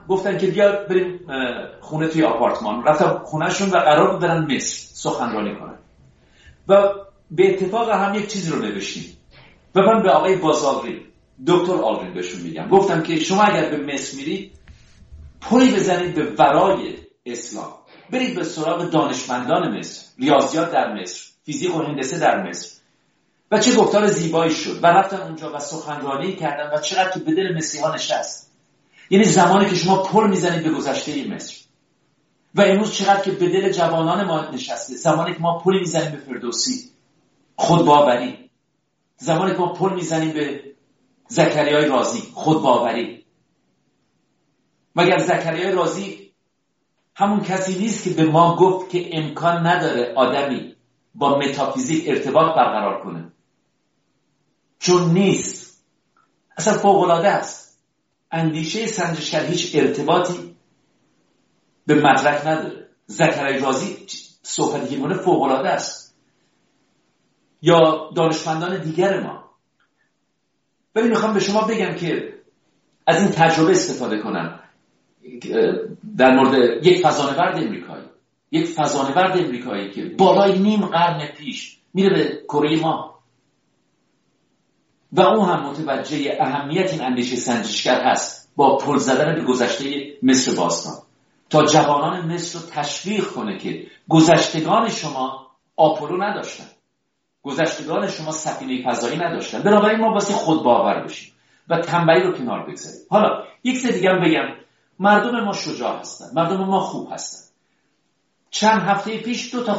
گفتن که بیا بریم خونه توی آپارتمان. رفتم خونهشون و قرار بود برن مصر سخنرانی کنن و به اتفاق هم یک چیزی رو نوشتیم و من به آقای بازاغری، دکتر آلگرین بهشون میگم، گفتم که شما اگر به مصر میرید پلی بزنید به ورای اسلام، برید به سراغ دانشمندان مصر، ریاضیات در مصر، فیزیک و هندسه در مصر. و چه گفتار زیبایی شد و رفتن اونجا و سخنرانی کردن و چقدر که به دل مصری‌ها نشست. یعنی زمانی که شما پل میزنید به گذشته مصر و امروز چقدر که به دل جوانان ما نشسته، زمانی که ما پل میزنیم به فردوسی، خودباوری، زمانی که ما پل میزنیم به زکریای رازی، خودباوری. مگر زکریای رازی همون کسی نیست که به ما گفت که امکان نداره آدمی با متافیزیک ارتباط برقرار کنه؟ چون نیست. اصلا فوق‌العاده است. اندیشه سنجشگر هیچ ارتباطی به مدرک نداره. زکریای رازی صحبتی که مونه فوق‌العاده است. یا دانشمندان دیگر ما. ولی میخوام به شما بگم که از این تجربه استفاده کنم در مورد یک فضانورد امریکایی که بالای نیم قرن پیش میره به کره ما و اون هم متوجه اهمیت این اندیشه سنجشگر هست با پل زدن به گذشته مصر باستان تا جوانان مصر رو تشویق کنه که گذشتگان شما آپولو نداشتن، گذشتگان شما سفینه فضایی نداشتن، بنابراین ما واسه خود باور بشیم و تنبلی رو کنار بگذاریم. حالا یک چیز دیگه هم بگم، مردم ما شجاع هستن، مردم ما خوب هستن. چند هفته پیش دو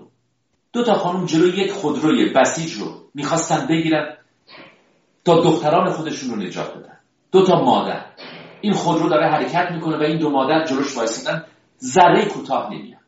تا خانم جلوی یک خودروی بسیج رو میخواستن بگیرن تا دختران خودشون رو نجات بدن. دو تا مادر، این خودرو داره حرکت میکنه و این دو مادر جلوش وایسادن، ذره کوتاه نمیان.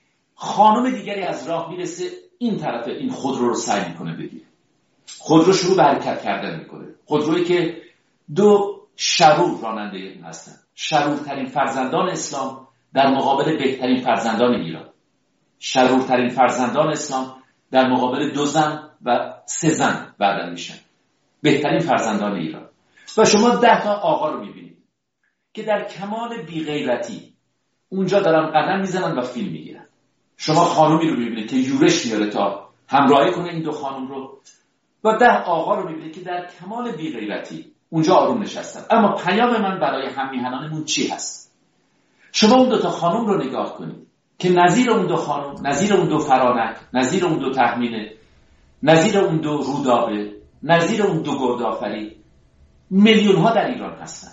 خانم دیگری از راه میرسه این طرف این خودرو رو سعی میکنه بگیره. خودرو شروع به حرکت کردن میکنه. خودرویی که دو شرور راننده اون هستن، شرورترین فرزندان اسلام در مقابل بهترین فرزندان ایران. شرورترین فرزندان اسلام در مقابل 2 زن و 3 زن بعدن میشن، بهترین فرزندان ایران. و شما 10 تا آقا رو میبینید که در کمال بی‌غیرتی اونجا دارن قدم میزنن و فیلم میگیرن. شما خانومی رو میبینید که یورش میاره تا همراهی کنه این دو خانم رو و 10 آقا رو میبینید که در کمال بی‌غیرتی اونجا آروم نشستن. اما پیام من برای هم‌میهنانمون چی هست؟ شما اون 2 تا خانم رو نگاه کنید که نظیر اون 2 خانم، نظیر اون 2 فرانک، نظیر اون 2 تخمینه، نظیر اون 2 رودابه، نظیر اون 2 گردآفرید، میلیون ها در ایران هستن.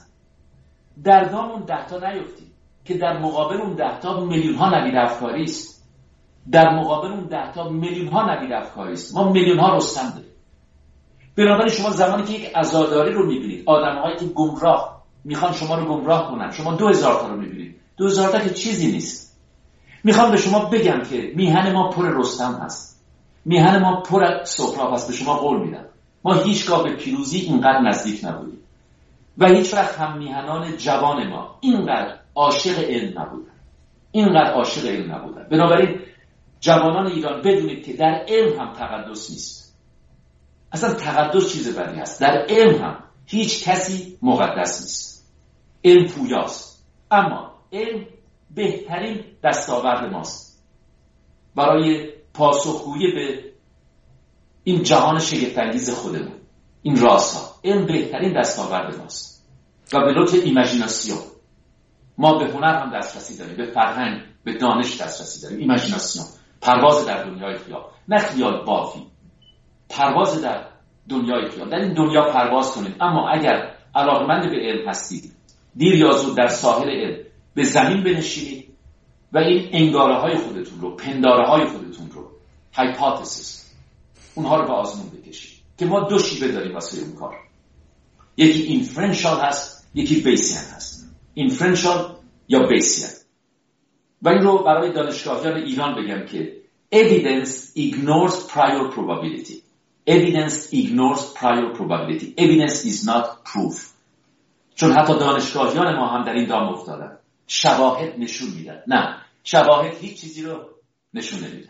در دام اون 10 تا نیفتید که در مقابل اون 10 تا میلیون ها نوید افکاری است. در مقابل اون 10 تا میلیون ها نوید افکاری است. ما میلیون ها رستم داریم. بنابراین شما زمانی که یک عزاداری رو میبینید، آدم‌هایی که گمراه میخوان شما رو گمراه کنن، شما 2000 تا رو میبینید. 2000 تا که چیزی نیست. میخوام به شما بگم که میهن ما پر رستم هست. میهن ما پر سهراب هست. به شما قول میدم ما هیچگاه به پیروزی اینقدر نزدیک نبودیم و هیچ وقت هم میهنان جوان ما اینقدر عاشق علم نبودن. بنابراین جوانان ایران بدونید که در علم هم تقدس نیست. اصلا تقدس چیز بدی هست. در علم هم هیچ کسی مقدس نیست. علم پویاست، اما علم بهترین دستاورد ماست برای پاسخگویی به این جهان شگفت‌انگیز خودمون. این رازها، علم بهترین دستاورد ماست و به لطف ایماژیناسیون ما به هنر هم دسترسی داریم، به فرهنگ، به دانش دسترسی داریم. ایماژیناسیون، پرواز در دنیای خیال، نه خیال بافی، پرواز در دنیای خیال. در این دنیا پرواز کنید، اما اگر علاقمند به علم هستید، دیر یا زود در ساحل علم به زمین بنشینید و این انگاره‌های خودتون رو، پنداره‌های خودتون رو، هایپوتزیس، اونها رو به آزمون بکشید که ما 2 شیوه داریم واسه این کار. یکی اینفرنشال هست، یکی بیسیان هست. اینفرنشال یا بیسیان. و این رو برای دانشگاهیان ایران بگم که evidence ignores prior probability. Evidence ignores prior probability. Evidence is not proof. چون حتی دانشگاهیان ما هم در این دام افتادن. شواهد نشون میدن. نه، شواهد هیچ چیزی رو نشون نمیدن.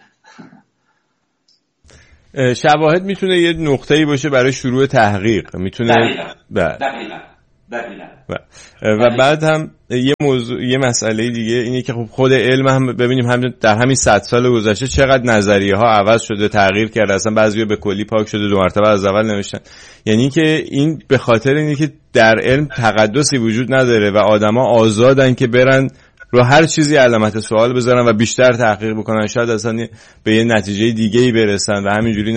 شواهد میتونه یه نقطه‌ای باشه برای شروع تحقیق. میتونه دقیقاً. و بعد هم یه مسئله دیگه اینه که خب خود علم هم ببینیم هم در همین 100 سال گذشته چقدر نظریه ها عوض شده، تغییر کرده، اصلا بعضیا به کلی پاک شده، 2 مرتبه از اول نوشتن. یعنی که این به خاطر اینه که در علم تقدسی وجود نداره و آدما آزادن که برن رو هر چیزی علامت سوال بذارن و بیشتر تحقیق بکنن، شاید اصلا به یه نتیجه دیگه‌ای برسن و همینجوری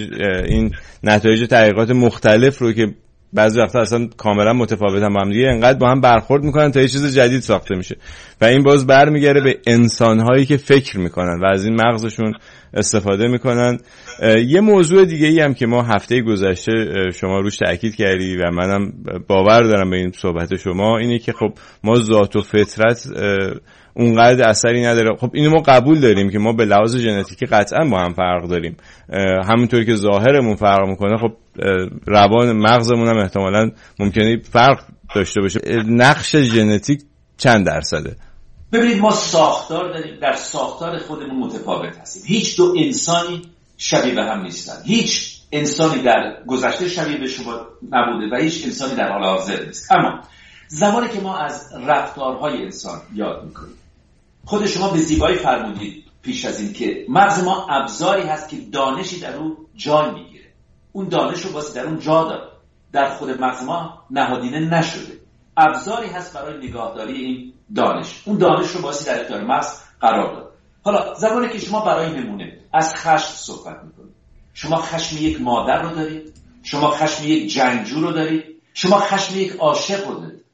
نتایج تحقیقات مختلف رو که بعضی وقتا اصلا کاملا متفاوت هم با دیگه انقدر با هم برخورد میکنن تا یه چیز جدید ساخته میشه و این باز برمیگره به انسانهایی که فکر میکنن و از این مغزشون استفاده میکنن. یه موضوع دیگه ای هم که ما هفته گذشته شما روش تاکید کردی و منم باور دارم به این صحبت شما، اینه که خب ما ذات و فطرت اونقدر اثری نداره. خب اینو ما قبول داریم که ما به لحاظ ژنتیکی قطعا با هم فرق داریم، همونطوری که ظاهرمون فرق میکنه خب روان مغزمون هم احتمالاً ممکنه فرق داشته باشه. نقش ژنتیک چند درصده؟ ببینید ما ساختار داریم، در ساختار خودمون متفاوت هستیم. هیچ دو انسانی شبیه به هم نیستن. هیچ انسانی در گذشته شبیه به شما نبوده و هیچ انسانی در حال حاضر نیست. اما زمانی که ما از رفتارهای انسان یاد میکنیم، خود شما به زیبایی فرمودید پیش از این که مغز ما ابزاری هست که دانشی در اون جای میگیره. اون دانش رو واسه در اون جا داره، در خود مغز ما نهادینه نشده، ابزاری هست برای نگاهداری این دانش. اون دانش رو واسه در اختیار مغز قرار داد. حالا زمانی که شما برای نمونه از خشم صحبت میکنید، شما خشم یک مادر رو دارید، شما خشم یک جنگجو رو دارید، شما خشم یک عاشق رو دارید.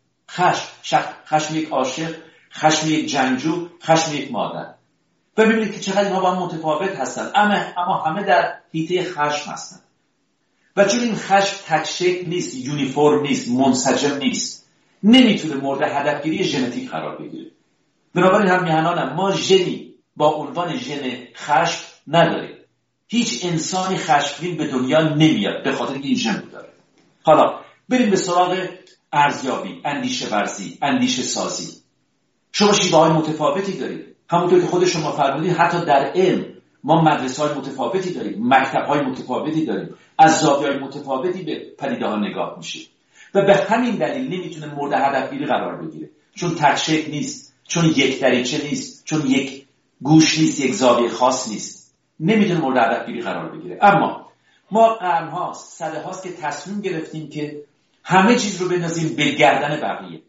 خشم یک عاشق، خشم یک جنگجو، خشم یک مادر. ببینید که چقدر اینها با هم متفاوت هستن، اما همه در حیطه خشم هستن. و چون این خشم تک شکل نیست، یونیفرم نیست، منسجم نیست، نمیتونه مورد هدفگیری ژنتیک قرار بگیره. بنابراین هم میهنانم ما ژنی با عنوان ژن خشم نداریم. هیچ انسانی خشمگین به دنیا نمیاد به خاطر اینکه این ژن داره. حالا بریم به سراغ ارزیابی، اندیشه ورزی، اندیشه سازی. شما شیوه‌های متفاوتی دارید. همونطور که خود شما فرمودید حتی در علم ما مدرسه‌های متفاوتی داریم، مکتب‌های متفاوتی داریم، از زاویه‌های متفاوتی به پدیده‌ها نگاه میشه و به همین دلیل نمیتونه مورد هدفگیری قرار بگیره، چون تک شکل نیست، چون یک دریچه نیست، چون یک گوش نیست، یک زاویه خاص نیست، نمیتونه مورد هدفگیری قرار بگیره. اما ما قرن‌هاست، سده‌هاست که تصمیم گرفتیم که همه چیز رو بندازیم به گردن بقیه.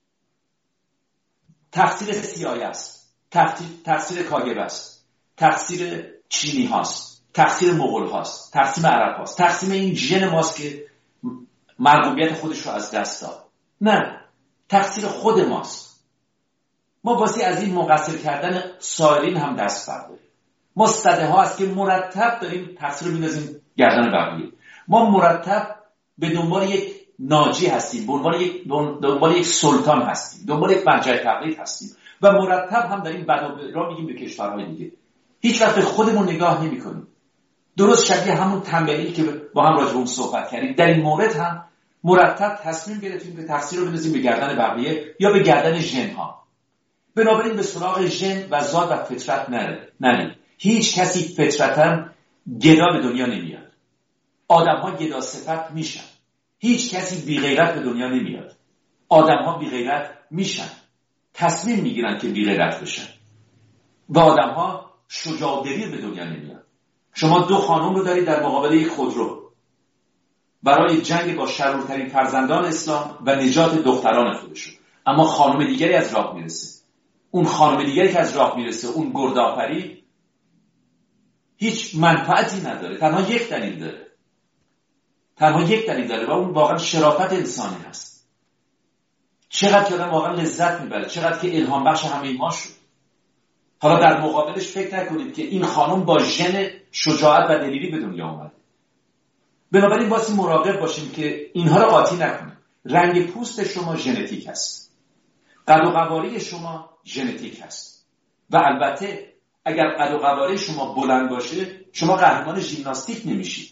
تقصیر CIA است، تقصیر KGB است، تقصیر چینی هاست، تقصیر مغول هاست، تقصیر عرب هاست، تقصیر این ژن ماست که مرغوبیت خودش رو از دست داد. نه، تقصیر خود ماست. ما واسه از این مقصر کردن سایرین هم دست برداریم. ما صده ها است که مرتب داریم تقصیر رو میندازیم گردن بقیه. ما مرتب به دنبال یک ناجی هستیم، دنبال یک سلطان هستیم، دنبال یک مرجع تقلید هستیم و مرتب هم داریم بدا میگیم به کشورهای دیگه. هیچ وقت به خودمون نگاه نمی‌کنیم. درست شبیه همون تنبلی که با هم راجع به اون صحبت کردیم، در این مورد هم مرتب تصمیم گرفتیم که تقصیر رو بندازیم به گردن بقیه یا به گردن ژن‌ها. بنابراین به سراغ ژن و ذات و فطرت نریم. هیچ کسی فطرتاً گدا به دنیا نمیاد. آدم‌ها گدا صفت میشن. هیچ کسی بی غیرت به دنیا نمیاد. آدم‌ها بی غیرت میشن. تصمیم میگیرن که بی غیرت بشن. و آدم‌ها شجاع و دلیر به دنیا نمیاد. شما 2 خانم رو دارید در مقابل یک خودرو برای جنگ با شرورترین فرزندان اسلام و نجات دختران خودشون، اما خانم دیگری از راه میرسه. اون خانم دیگری که از راه میرسه، اون گردآفری، هیچ منفعتی نداره، تنها یک دلیل داره و اون واقعا شرافت انسانی هست. چقدر که آدم واقعا لذت میبره، چقدر که الهام بخش همه ما شد. حالا در مقابلش فکر نکنید که این خانم با ژن شجاعت و دلیری به دنیا اومده. بنابراین واسه مراقب باشیم که اینها رو قاطی نکنیم. رنگ پوست شما ژنتیک هست، قد و قواره شما ژنتیک هست و البته اگر قد و قواره شما بلند باشه شما قهرمان ژیمناستیک نمیشید.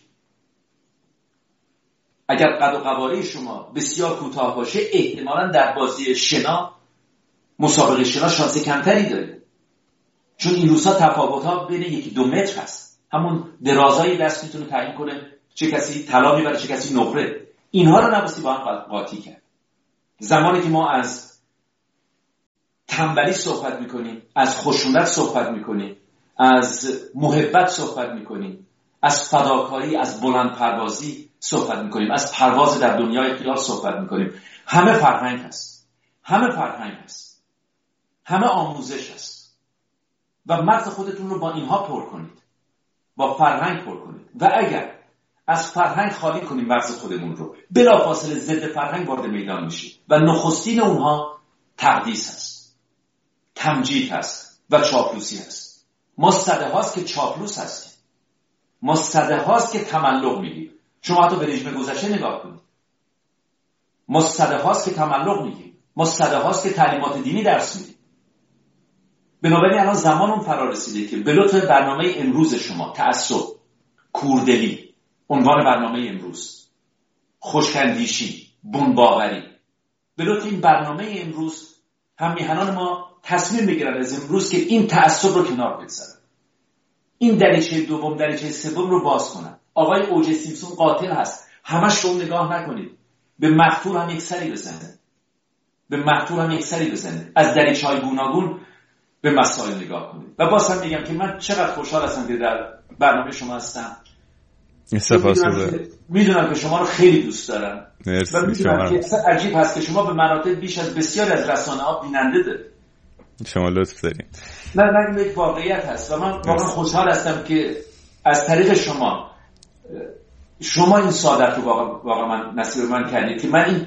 اگر قد و قواره شما بسیار کوتاه باشه احتمالاً در بازی شنا، مسابقه شنا شانس کمتری داره، چون این روزها تفاوت‌ها بین 1-2 متر هست. همون درازای دست میتونه تعیین کنه چه کسی طلا میبره چه کسی نقره. اینها رو نباید با هم قاطی کرد. زمانی که ما از تنبلی صحبت میکنیم، از خشونت صحبت میکنیم، از محبت صحبت میکنیم، از فداکاری، از بلند پروازی صحبت میکنیم، از پرواز در دنیای خیال صحبت میکنیم، همه فرهنگ هست، همه فرهنگ هست، همه آموزش هست و مغز خودتون رو با اینها پر کنید، با فرهنگ پر کنید و اگر از فرهنگ خالی کنیم مغز خودمون رو، بلافاصله ضد فرهنگ وارد میدان میشیم و نخستین اونها تقدیس هست، تمجید هست و چاپلوسی هست. ما صده هاست که چاپلوس هستیم، ما صده هاست که تملق میگیم. شما حتی به رژیم گذشته نگاه کنید، ما صده هاست که تملق میگیم، ما صده هاست که تعلیمات دینی درس میدیم. بنابراین الان زمان اون فرا رسیده که به لطف برنامه امروز شما، تعصب، کوردلی، عنوان برنامه امروز، خشک‌اندیشی، بن‌باوری، به لطف این برنامه امروز هم میهنان ما تصمیم بگیرن از امروز که این تعصب رو کنار بگذارن، این دریچه دوم، دریچه سوم رو باز کنن. آقای اوجی سیمپسون قاتل هست، همش رو نگاه نکنید، به مقتول هم یک سری بزنید، به مقتول هم یک سری بزنید، از دریچه‌های گوناگون به مسائل نگاه کنید. و باز هم میگم که من چقدر خوشحال هستم که در برنامه شما هستم. میدونم که شما رو خیلی دوست دارم و میدونم که عجیب هست که شما به مراتب بیش از بسیاری از رسانه‌ها بیننده دارید. شما لطف دارید. نه یک واقعیت هست و من واقعا خوشحال هستم که از طریق شما این سعادت رو واقعا من نصیب من کردید که من این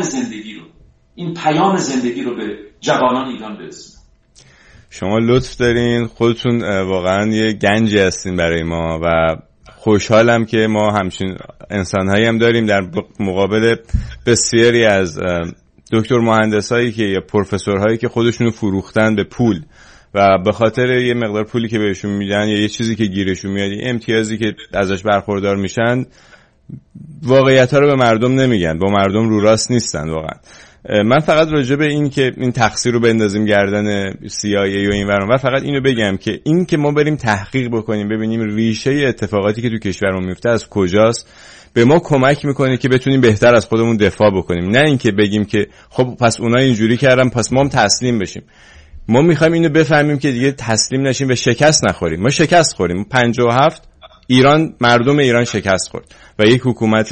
پیام زندگی رو به جوانان ایران برسونم. شما لطف دارین، خودتون واقعا یه گنجی هستین برای ما و خوشحالم که ما همچین انسان‌هایی هم داریم در مقابل بسیاری از دکتر مهندسایی که یا پروفسورهایی که خودشونو فروختن به پول و به خاطر یه مقدار پولی که بهشون میدن یا یه چیزی که گیرشون میاد، یه امتیازی که ازش برخوردار میشن، واقعیت‌ها رو به مردم نمیگن، با مردم رو راست نیستن واقعا. من فقط راجع به این که این تقصیر رو بندازیم گردن CIA و این ورانور فقط اینو بگم که این که ما بریم تحقیق بکنیم ببینیم ریشه اتفاقاتی که تو کشورمون میفته از کجاست، به ما کمک میکنه که بتونیم بهتر از خودمون دفاع بکنیم، نه اینکه بگیم که خب پس اونها اینجوری کردن پس ما هم تسلیم بشیم. ما میخوایم اینو بفهمیم که دیگه تسلیم نشیم و شکست نخوریم. ما شکست خوریم. 57 مردم ایران شکست خورد و یک حکومت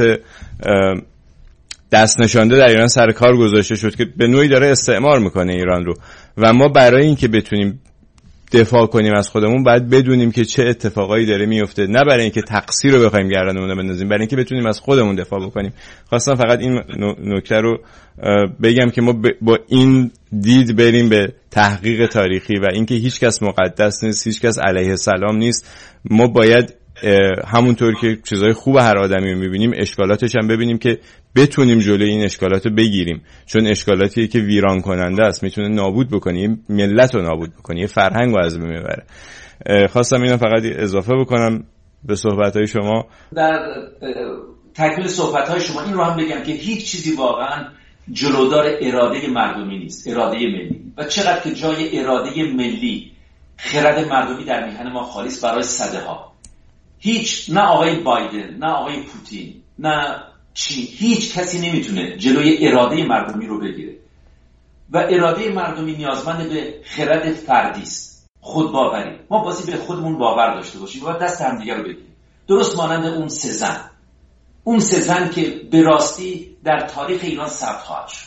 دست نشانده در ایران سر کار گذاشته شد که به نوعی داره استعمار میکنه ایران رو و ما برای این که بتونیم دفاع کنیم از خودمون باید بدونیم که چه اتفاقایی داره میفته، نه برای اینکه تقصیر رو بخوایم گردنمون بندازیم، برای اینکه بتونیم از خودمون دفاع بکنیم. خواستم فقط این نکته رو بگم که ما با این دید بریم به تحقیق تاریخی و اینکه هیچ کس مقدس نیست، هیچ کس علیه السلام نیست. ما باید همونطور که چیزای خوب هر آدمی رو میبینیم اشکالاتش هم ببینیم که بتونیم جلوی این اشکالات رو بگیریم، چون اشکالاتیه که ویران کننده است، میتونه نابود بکنه، یه ملت رو نابود بکنه، یه فرهنگ رو از بین میبره. خواستم اینو فقط اضافه بکنم به صحبت‌های شما. در تکمیل صحبت‌های شما این رو هم بگم که هیچ چیزی واقعا جلودار اراده مردمی نیست، اراده ملی، و چقدر که جای اراده ملی، خرد مردمی در میهن ما خالیست برای صدها. نه آقای بایدن، نه آقای پوتین، نه چین، هیچ کسی نمیتونه جلوی اراده مردمی رو بگیره و اراده مردمی نیازمند به خرد فردی است، خودباوری. ما بازی به خودمون باور داشته باشیم و دست همدیگه رو بگیریم، درست مانند اون سه زن که به راستی در تاریخ ایران ثبت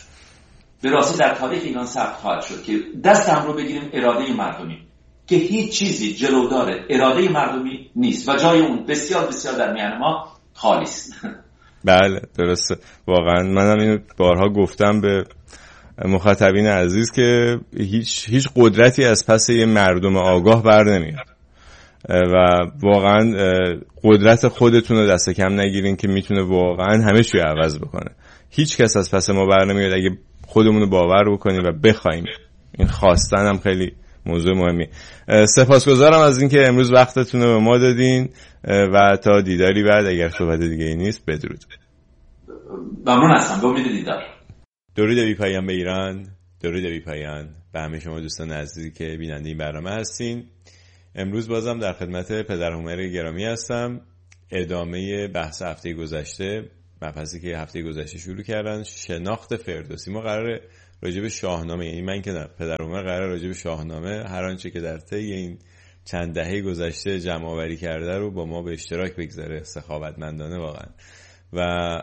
خواهد شد که دست هم رو بگیریم اراده مردمی که هیچ چیزی جلودار اراده مردمی نیست و جای اون بسیار بسیار در میان ما خالی است. بله درسته، واقعا منم اینو بارها گفتم به مخاطبین عزیز که هیچ قدرتی از پس یه مردم آگاه بر نمیاد و واقعا قدرت خودتون رو دست کم نگیرین که میتونه واقعا همه چی عوض بکنه. هیچ کس از پس ما بر نمیاد اگه خودمون رو باور بکنیم و بخوایم. این خواستن هم خیلی موضوع مهمی. سپاسگزارم از اینکه امروز وقتتون رو به ما دادین و تا دیداری بعد، اگر صحبت دیگه ای نیست، بدرود. ممنون هستم. به امید دیدار. درود بی پایان به ایران، درود بی پایان به همه شما دوستان عزیزی که بیننده این برنامه هستین. امروز بازم در خدمت پدر هومر گرامی هستم. ادامه بحث هفته گذشته مبحثی که هفته گذشته شروع کردن، شناخت فردوسی. ما قراره راجع به شاهنامه، یعنی من که پدر عمر قراره راجع به شاهنامه هر آنچه که در طی این چند دهه گذشته جمع آوری کرده رو با ما به اشتراک بگذاره. سخاوتمندانه واقعا. و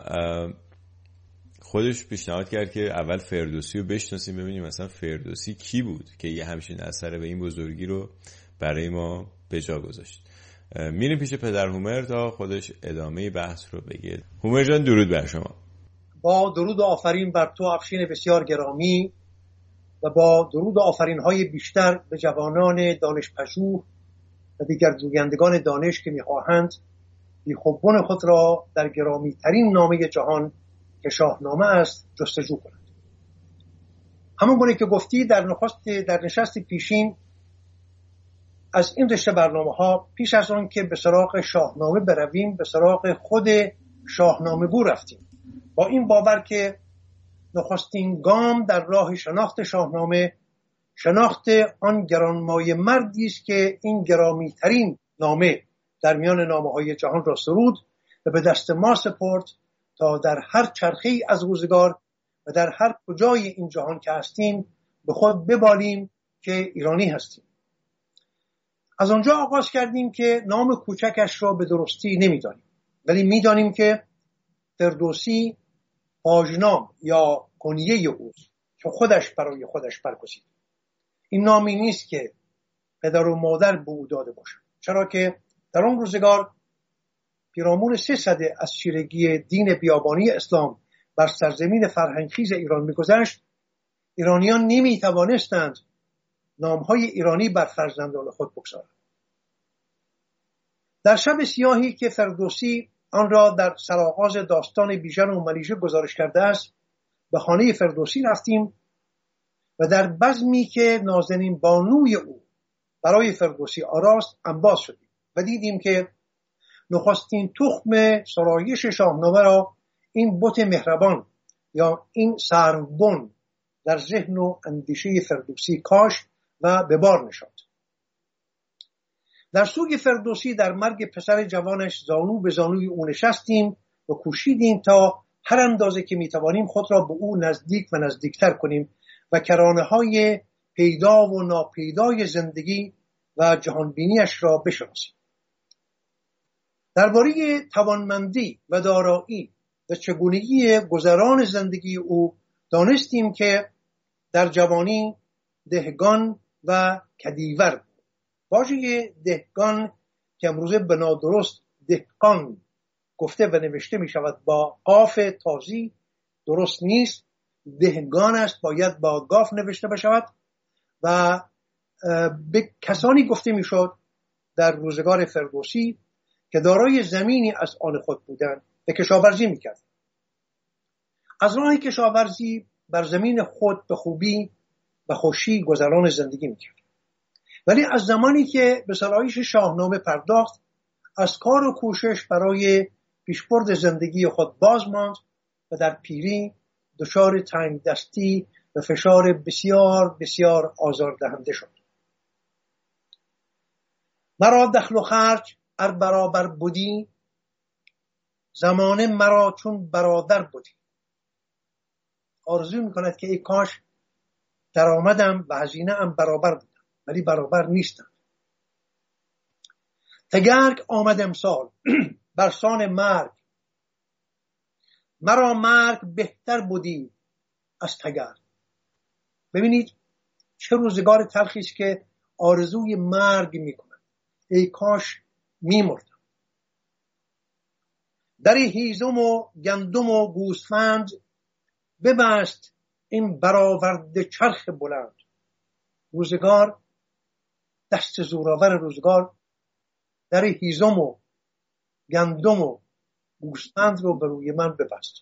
خودش پیشنهاد کرد که اول فردوسی رو بشناسیم، ببینیم مثلا فردوسی کی بود که یه همچین اثر به این بزرگی رو برای ما به جا گذاشت. میریم پیش پدر هومر تا خودش ادامه بحث رو بگه. هومر جان درود بر شما. با درود و آفرین بر تو افشین بسیار گرامی و با درود و آفرین‌های بیشتر به جوانان دانش‌پژوه و دیگر جویندگان دانش که می‌خواهند بیخوبان خود را در گرامی‌ترین نامه جهان که شاهنامه است جستجو کنند. همونگونه که گفتی در نشست پیشین از این رشته برنامه‌ها پیش از آن که به سراغ شاهنامه برویم به سراغ خود شاهنامه گو رفتیم، با این باور که نخستین گام در راه شناخت شاهنامه شناخت آن گرانمایه مردی است که این گرامی‌ترین نامه در میان نامه‌های جهان را سرود و به دست ما سپرد تا در هر چرخه‌ای از روزگار و در هر کجای این جهان که هستیم به خود ببالیم که ایرانی هستیم. از آنجا آغاز کردیم که نام کوچکش را به درستی نمی‌دانیم، ولی می‌دانیم که فردوسی پاژنام یا کنیه اوست که خودش برای خودش برگزید. این نامی نیست که پدر و مادر به او داده باشند، چرا که در آن روزگار پیرامون 3 سده از چیرگی دین بیابانی اسلام بر سرزمین فرهنگخیز ایران می‌گذشت، ایرانیان نمی‌توانستند نام‌های ایرانی بر فرزندان خود بگذارند. در شب سیاهی که فردوسی آن را در سرآغاز داستان بیژن و منیژه گزارش کرده است به خانه فردوسی رفتیم و در بزمی که نازنین بانوی او برای فردوسی آراست انباز شدیم و دیدیم که نخستین تخم سرایش شاهنامه را این بت مهربان یا این سروبن در ذهن و اندیشه فردوسی کاشت و به بار نشاند. در سوگ فردوسی در مرگ پسر جوانش زانو به زانوی او نشستیم و کوشیدیم تا هر اندازه که میتوانیم خود را به او نزدیک و نزدیکتر کنیم و کرانه‌های پیدا و ناپیدای زندگی و جهانبینیش را بشناسیم. درباره توانمندی و دارایی و چگونگی گذران زندگی او دانستیم که در جوانی دهگان و کدیور بود. واژه دهگان که امروزه به نادرست دهقان گفته و نوشته می شود با قاف تازی درست نیست، دهگان است، باید با قاف نوشته بشود و به کسانی گفته می شد در روزگار فردوسی که دارای زمینی از آن خود بودند و کشاورزی می کرد. از راه کشاورزی بر زمین خود به خوبی و خوشی گذران زندگی می کرد. ولی از زمانی که به سرایش شاهنامه پرداخت از کار و کوشش برای پیشبرد زندگی خود باز ماند و در پیری دچار تنگ دستی و فشار بسیار بسیار آزاردهنده شد. مرا دخل و خرج ار برابر بودی، زمانه مرا چون برادر بودی. آرزو میکند که ای کاش درآمدم و هزینه ام برابر بودم، ولی برابر نیستم. تگرگ آمد امسال برسان مرگ، مرا مرگ بهتر بودی از تگرگ. ببینید چه روزگار تلخی است که آرزوی مرگ میکنند. ای کاش میمردم. در هیزم و گندم و گوسفند ببست این برآورده چرخ بلند. روزگار، دست زورآور روزگار در هیزم و گندم و گوسفند رو به روی من ببست.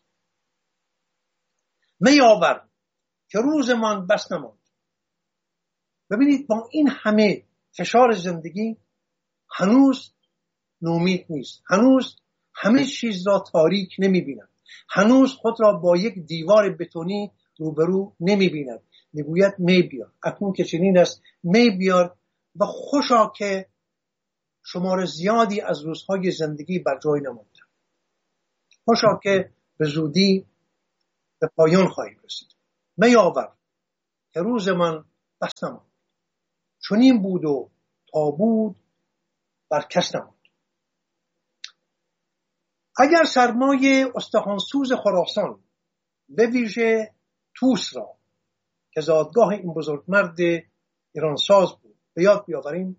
می آور که روزمان بس نماند. ببینید با این همه فشار زندگی هنوز نومید نیست، هنوز همه چیز را تاریک نمی بیند، هنوز خود را با یک دیوار بتونی روبرو نمی بیند. میگوید می بیار، اکنون که چنین است می بیار و خوشا که شمار زیادی از روزهای زندگی بر جای نمانده. خوشا که به زودی به پایان خواهیم رسید. میاور که روز من بس نماند، چنین بود و تا بود بر کس نماند. اگر سرمای استخوانسوز خراسان به ویژه طوس را که زادگاه این بزرگمرد ایرانساز بود به یاد بیاوریم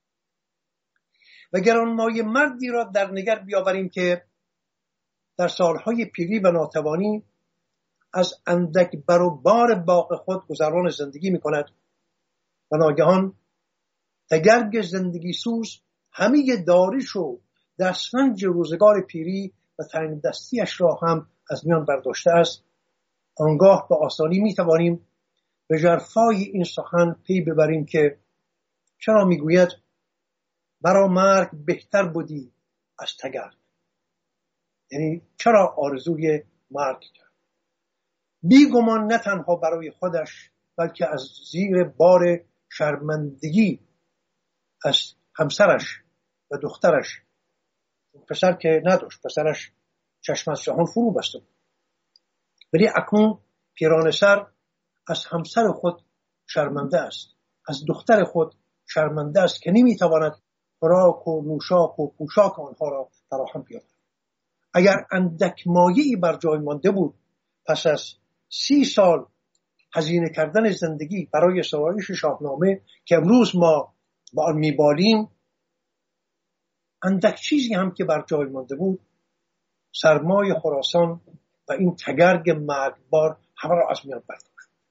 و گرانمایه مردی را در نگر بیاوریم که در سالهای پیری و ناتوانی از اندک بر و بار باغ خود گذران زندگی می کند و ناگهان تگرگ زندگی سوز همه داریش و دستمنج روزگار پیری و تنگ دستیش را هم از میان برداشته است، آنگاه به آسانی می توانیم به ژرفای این سخن پی ببریم که چرا می گوید مرا مرگ بهتر بودی از تگرگ. یعنی چرا آرزوی مرگ کرد؟ بیگمان نه تنها برای خودش بلکه از زیر بار شرمندگی از همسرش و دخترش، پسر که نداشت، پسرش چشم از جهان فرو بسته بود، ولی اکنون پیرانه سر از همسر خود شرمنده است، از دختر خود شرمنده است که نمیتواند خوراک و نوشاک و پوشاک آنها را فراهم بیاورد. اگر اندک مایه‌ای بر جای مانده بود پس از 30 سال هزینه کردن زندگی برای سرایش شاهنامه که امروز ما با آن میبالیم، اندک چیزی هم که بر جای مانده بود سرمای خراسان و این تگرگ مرگبار همه را از میان برداشت.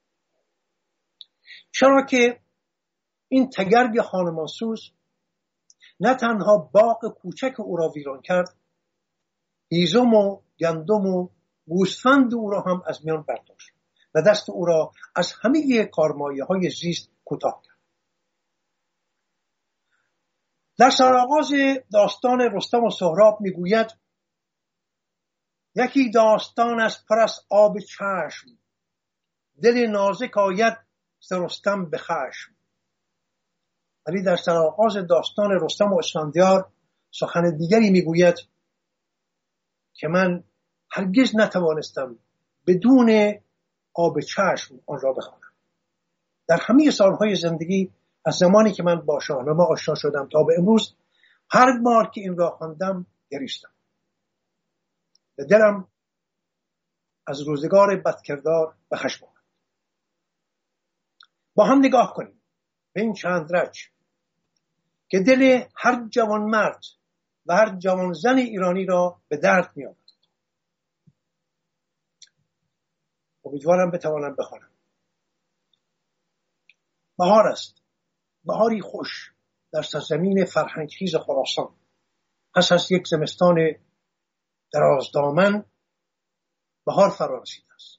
چرا که این تگرگ خانمانسوز نه تنها باغ کوچک او را ویران کرد، هیزم و گندم و گوسفند او را هم از میان برداشت و دست او را از همه کارمایه‌های زیست کوتاه کرد. در سرآغاز داستان رستم و سهراب میگوید یکی داستان از پر از آب چشم، دل نازک آید ز رستم به خشم. ولی در سرآغاز داستان رستم و اسفندیار سخن دیگری میگوید که من هرگز نتوانستم بدون آب چشم آن را بخوانم. در همه سالهای زندگی از زمانی که من با شاهنامه آشنا شدم تا به امروز هر بار که این را خواندم گریستم. به دلم از روزگار بدکردار به خشم آمد. با هم نگاه کنیم به این چند رج که دل هر جوان مرد و هر جوان زن ایرانی را به درد می آورد. امیدوارم بتوانم بخوانم. بهار است، بهاری خوش در سرزمین فرهنگخیز خراسان. پس از یک زمستان درازدامن بهار فرا رسیده است.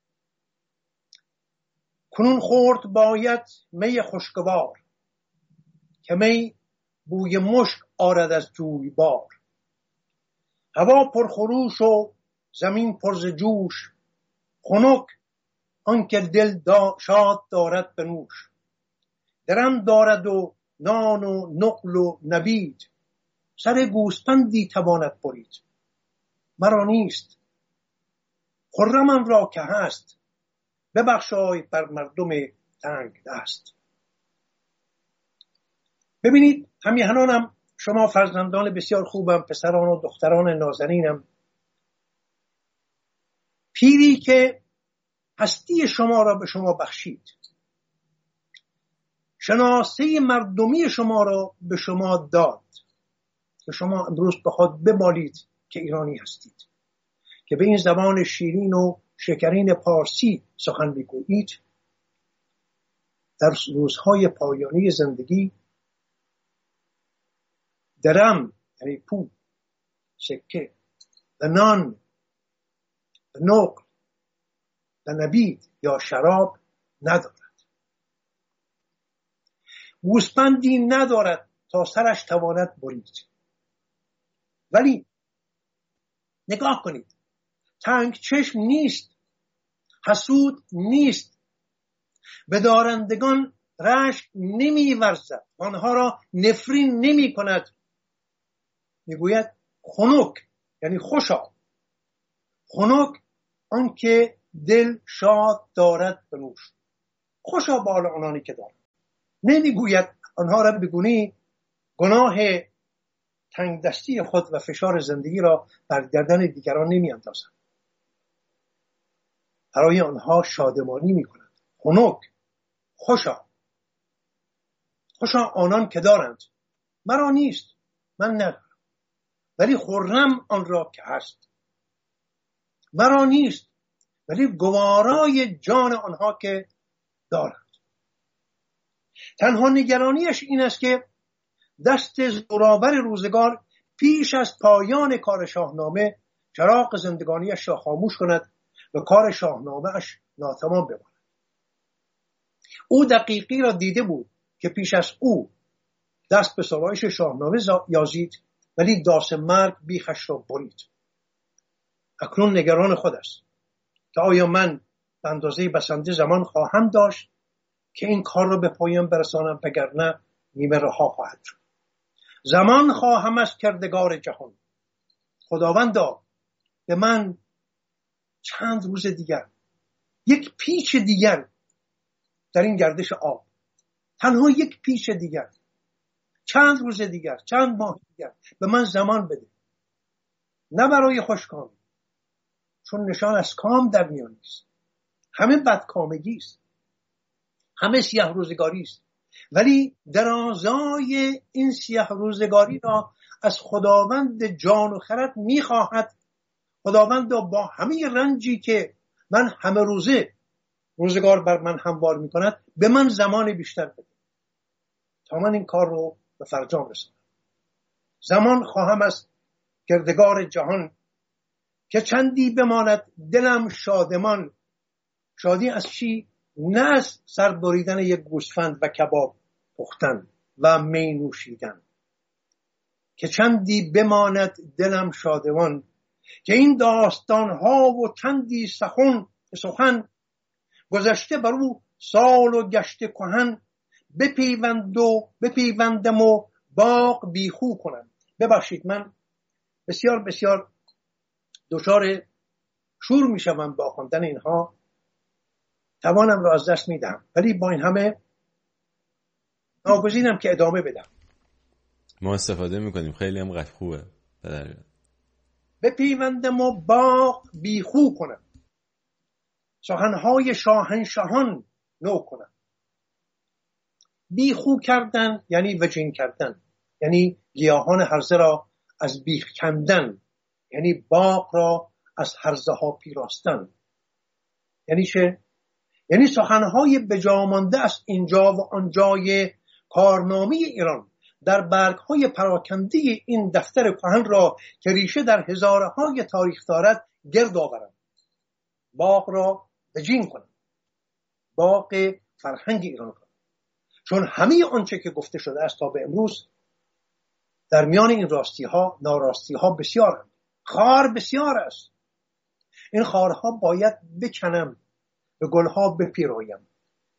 کنون خورد باید می خوشگوار که می بوی مشک آرد از جویبار. هوا پرخروش و زمین پر ز جوش، خنک آنکه دل شاد دارد به نوش. درم دارد و نان و نقل و نبید، سر گوسفندی تواند برید. مرا نیست خرمم را که هست، ببخشای بر مردم تنگ دست. ببینید همیهنانم، شما فرزندان بسیار خوبم، پسران و دختران نازنینم، پیری که هستی شما را به شما بخشید، شناسه مردمی شما را به شما داد که شما امروز بخواد بمالید که ایرانی هستید، که به این زبان شیرین و شکرین پارسی سخن میگویید. در روزهای پایانی زندگی درم یعنی پول، سکه و نان و نقل و نبید یا شراب ندارد. گوسفندی ندارد تا سرش تواند برید. ولی نگاه کنید، تنگ چشم نیست، حسود نیست، به دارندگان رشک نمی ورزد، آنها را نفرین نمی کند. میگوید خنک یعنی خوشا، خنک آن که دل شاد دارد بنوش، خوشا بال آنانی که دارد. نمیگوید آنها را بگونی گناه تنگ دستی خود و فشار زندگی را بر گردن دیگران نمی اندازد. برای آنها شادمانی می کند. خنک، خوشا آنان که دارند، مرا نیست، من ندارم، ولی خرم آن را که هست. مرا نیست ولی گوارای جان آنها که دارند. تنها نگرانیش این است که دست زورآور روزگار پیش از پایان کار شاهنامه چراغ زندگانیش را خاموش کند و کار شاهنامه اش ناتمام بماند. او دقیقی را دیده بود که پیش از او دست به سرایش شاهنامه یازید، ولی داس مرگ بیخش را برید. اکنون نگران خود است که آیا من به اندازه بسنده زمان خواهم داشت که این کار را به پایان برسانم، وگرنه نیمه رها خواهد شد. زمان خواهم از کردگار جهان. خداوندا به من چند روز دیگر، یک پیچ دیگر در این گردش آب، تنها یک پیچ دیگر، چند روز دیگر، چند ماه دیگر به من زمان بده. نه برای خوشکامی، چون نشان از کام در میان نیست. همه بدکامگی است، همه سیاه روزگاری است، ولی درازای این سیاه روزگاری را از خداوند جان و خرد میخواهد. خداوند با همه رنجی که من همه روزگار بر من هموار میکند، به من زمان بیشتر بده تا من این کار رو به فرجام رسانم. زمان خواهم از کردگار جهان که چندی بماند دلم شادمان. شادی از چی؟ نه از سر بریدن یک گوسفند و کباب پختن و می نوشیدن. که چندی بماند دلم شادمان، که این داستان ها و چندی سخن گذشته بر او سال و گشته کهن. بپیوندم و باغ بیخو کنم. ببخشید من بسیار بسیار دچار شور میشم با خواندن اینها، توانم را از دست میدم، ولی با این همه ناگزیرم که ادامه بدم. ما استفاده میکنیم، خیلی هم خوبه. بپیوندم و باغ بیخو کنم، سخنهای شاهنشاهان نو کنم. بیخو کردن یعنی وجین کردن، یعنی گیاهان هرزه را از بیخ کندن، یعنی باغ را از هرزه ها پیراستن. یعنی چه؟ یعنی سخنهای بجامانده از اینجا و آنجای کارنامه ایران در برگهای پراکنده این دفتر کهن را که ریشه در هزارهای تاریخ دارد گرد آورم. باغ را وجین کنم، باغ فرهنگ ایران کنم. چون همه آنچه که گفته شده است تا به امروز در میان این راستی ها ناراستی ها بسیارند. خار بسیار است. این خارها باید بکنم، به گلها بپیرایم،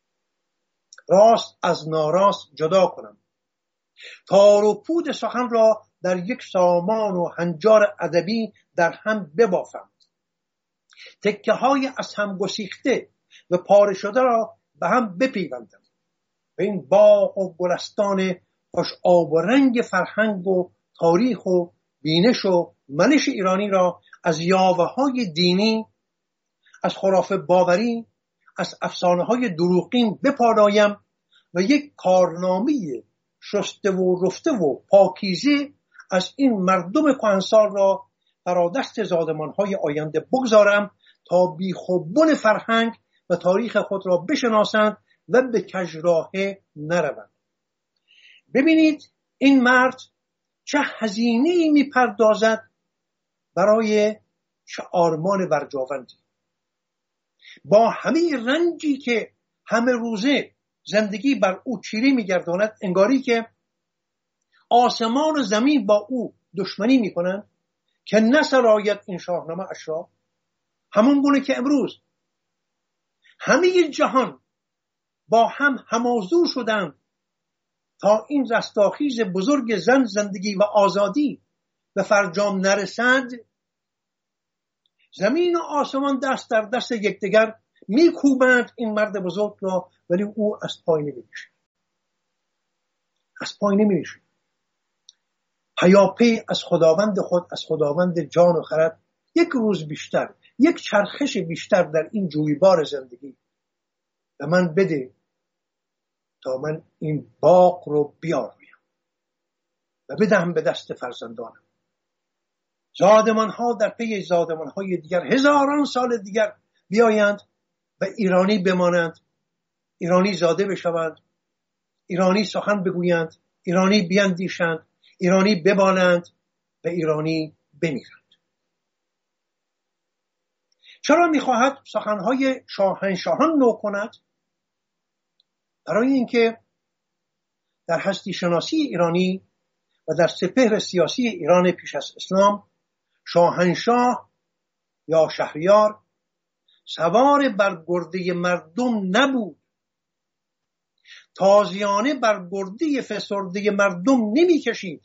راست از ناراست جدا کنم، تار و پود سخن را در یک سامان و هنجار ادبی در هم ببافم، تکه های از هم گسیخته و پاره شده را به هم بپیوندم و این باغ و گلستان خوش آب و رنگ فرهنگ و تاریخ و بینش و منش ایرانی را از یاوه های دینی، از خرافه باوری، از افسانه های دروغین بپالایم و یک کارنامه شسته و رفته و پاکیزه از این مردم کهنسال را فرادست زادمان های آینده بگذارم تا بیخوبون فرهنگ و تاریخ خود را بشناسند و به کژراه نروند. ببینید این مرد چه هزینه‌ای میپردازد برای چه آرمان ورجاوندی. با همه رنجی که همه روزه زندگی بر او چیره میگرداند، انگاری که آسمان و زمین با او دشمنی میکنند که نسرایت این شاهنامه اش را، همون گونه که امروز همه جهان با هم همازو شدند تا این رستاخیز بزرگ زن، زندگی و آزادی به فرجام نرسد. زمین و آسمان دست در دست یکدیگر میکوبند این مرد بزرگ را، ولی او از پای نمی‌نشیند. از پای نمی‌نشیند. پیاپی از خداوند خود، از خداوند جان و خرد، یک روز بیشتر، یک چرخش بیشتر در این جویبار زندگی به من بده تا من این باغ رو بیارویم و بدهم به دست فرزندانم. زادمان ها در پی زادمان های دیگر هزاران سال دیگر بیایند و ایرانی بمانند، ایرانی زاده بشوند، ایرانی سخن بگویند، ایرانی بیندیشند، ایرانی ببالند و ایرانی بمیرند. چرا میخواهد سخنهای شاهنشاهان نو کند؟ برای اینکه در هستی شناسی ایرانی و در سپهر سیاسی ایران پیش از اسلام، شاهنشاه یا شهریار سوار بر گرده مردم نبود، تازیانه بر گرده فسرده مردم نمی کشید.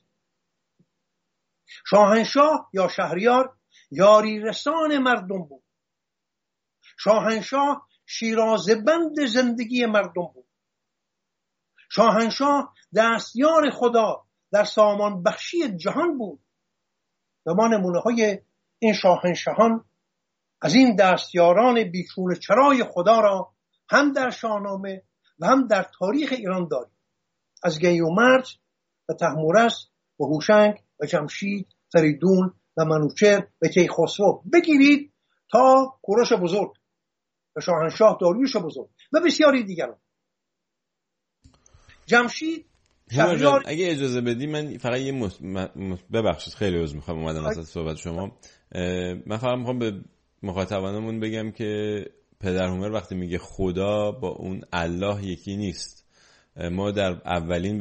شاهنشاه یا شهریار یاری رسان مردم بود. شاهنشاه شیرازه‌بند زندگی مردم بود. شاهنشاه دستیار خدا در سامان بخشی جهان بود. و ما نمونه های این شاهنشاهان از این دستیاران بیچون چرای خدا را هم در شاهنامه و هم در تاریخ ایران داریم. از گیومرث و طهمورث و هوشنگ و جمشید، فریدون و منوچهر و کیخسرو بگیرید تا کوروش بزرگ و شاهنشاه داریوش بزرگ و بسیاری دیگران. جمشید شهریار، اگه اجازه بدی من فقط یه ببخشید خیلی عذر میخوام اومدم وسط صحبت شما. من فقط میخوام به مخاطبانمون بگم که پدر هومر وقتی میگه خدا با اون الله یکی نیست. ما در اولین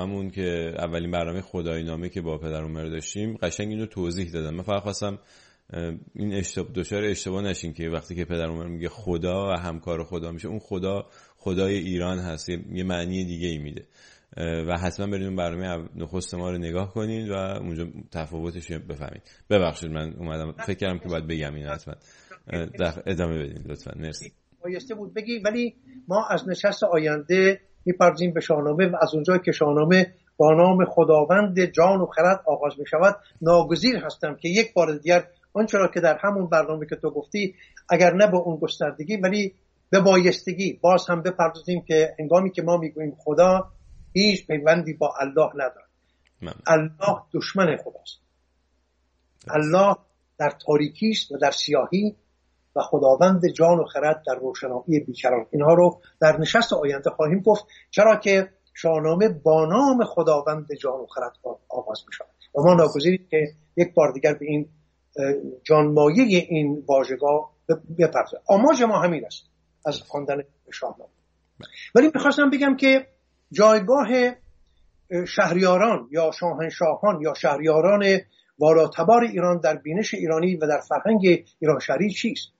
برنامه خدایی نامه که با پدر هومر داشتیم قشنگ اینو توضیح دادم. من فقط خواستم این دچار اشتباه نشین که وقتی که پدر هومر میگه خدا و همکار خدا میشه، اون خدا خدای ایران هست، یه معنی دیگه ای میده و حتما برید اون برنامه نخست ما رو نگاه کنید و اونجا تفاوتش رو بفهمید. ببخشید من اومدم فکر کردم که باید بگم این حتما ادامه بدین لطفا. مرسی. بایسته بود بگی، ولی ما از نشست آینده میپردازیم به شاهنامه و از اونجایی که شاهنامه با نام خداوند جان و خرد آغاز میشود، ناگزیر هستم که یک بار دیگر آنچه را که در همون برنامه که تو گفتی اگر نه با اون گستردگی ولی به بایستگی باز هم بپردازیم که هنگامی که ما میگوییم خدا هیچ پیوندی با الله نداره. الله دشمن خداست. الله در تاریکی است و در سیاهی و خداوند جان و خرد در روشنایی بیکران. اینها رو در نشست آینده خواهیم گفت، چرا که شاهنامه با نام خداوند جان و خرد آغاز می‌شود و ما ناگزیریم که یک بار دیگر به این جانمایه این واژگاه بپردازیم. آماج ما همین است از خواندن شاهنامه. ولی می‌خواستم بگم که جایگاه شهریاران یا شاهنشاهان یا شهریاران والاتبار ایران در بینش ایرانی و در فرهنگ ایران شهری چیست؟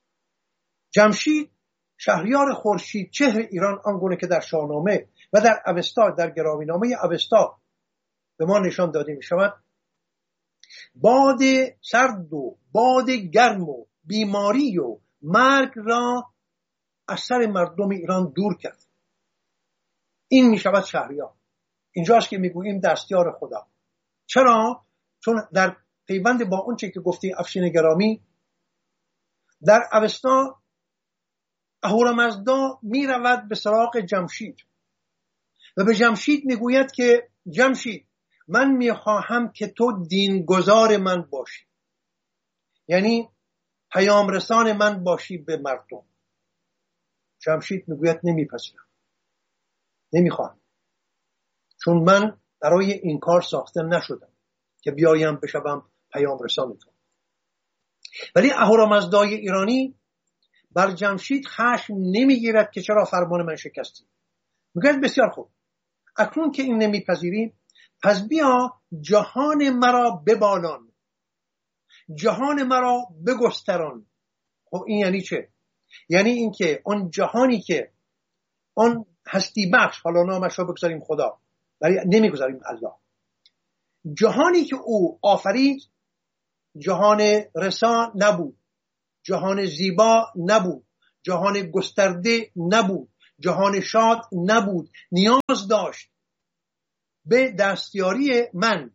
جمشید شهریار خورشید چهر ایران آنگونه که در شاهنامه و در اوستا، در گرامی‌نامه اوستا به ما نشان داده می شود، باد سرد و باد گرم و بیماری و مرگ را از سر مردم ایران دور کرد. این می شود شهریار. اینجاست که می گوییم دستیار خدا. چرا؟ چون در پیوند با اون چه که گفتی افشین گرامی، در اوستا اهورامزدا می رود به سراغ جمشید و به جمشید می گوید که جمشید من می خواهم که تو دینگذار من باشی، یعنی پیام رسان من باشی به مردم. جمشید می گوید نمیپذیرم، نمیخوام، چون من برای این کار ساخته نشدم که بیایم بشوم پیام رسان تو. ولی اهورامزدای ایرانی بر جمشید خشم نمیگیرد که چرا فرمان من شکستی. میگوید بسیار خوب، اکنون که این نمیپذیریم پس بیا جهان مرا ببالان، جهان مرا بگستران. خب این یعنی چه؟ یعنی این که آن جهانی که آن هستی بخش، حالا نامش رو بگذاریم خدا ولی نمیگذاریم الله، جهانی که او آفرید جهان رسا نبود، جهان زیبا نبود، جهان گسترده نبود، جهان شاد نبود. نیاز داشت به دستیاری من